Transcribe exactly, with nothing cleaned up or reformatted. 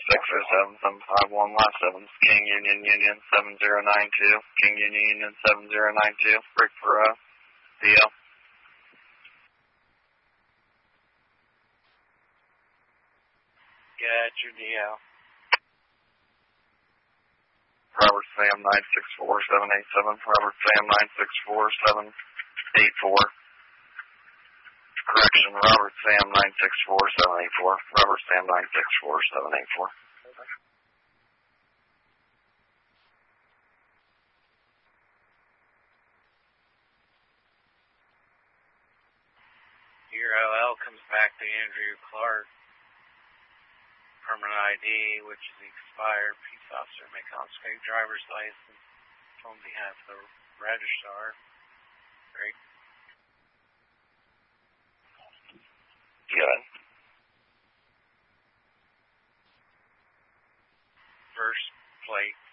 six oh seven seven five one last seven. King Union Union seven zero nine two. King Union Union seven zero nine two. Break for uh, D L. Get your D L. Robert Sam nine six four seven eight seven. Robert Sam nine six four seven eight four. Correction, Robert Sam nine six four seven eight four. Robert Sam nine six four seven eight four. Your O L comes back to Andrew Clark. Permanent I D, which is expired. Peace officer may confiscate driver's license on behalf of the registrar. Great. Good. First plate